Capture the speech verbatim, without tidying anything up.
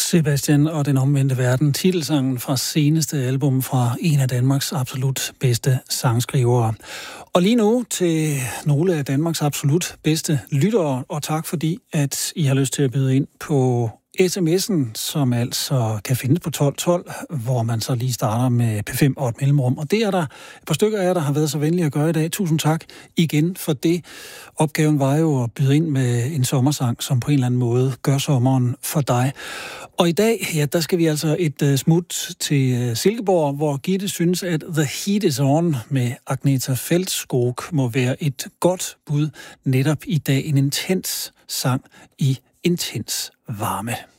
Sebastian og den omvendte verden, titelsangen fra seneste album fra en af Danmarks absolut bedste sangskrivere. Og lige nu til nogle af Danmarks absolut bedste lyttere, og tak fordi, at I har lyst til at byde ind på sms'en, som altså kan findes på tolv tolv, hvor man så lige starter med P fem og et mellemrum. Og det er der et par stykker af jer, der har været så venlige at gøre i dag. Tusind tak igen for det. Opgaven var jo at byde ind med en sommersang, som på en eller anden måde gør sommeren for dig. Og i dag, ja, der skal vi altså et uh, smut til uh, Silkeborg, hvor Gitte synes, at The Heat Is On med Agneta Fältskog må være et godt bud netop i dag. En intens sang i intens varme.